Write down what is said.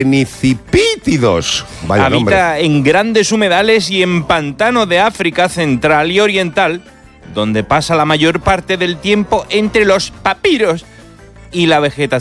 Nicipítidos. Vaya nombre. Habita en grandes humedales y en pantanos de África central y oriental, donde pasa la mayor parte del tiempo entre los papiros y la vegetación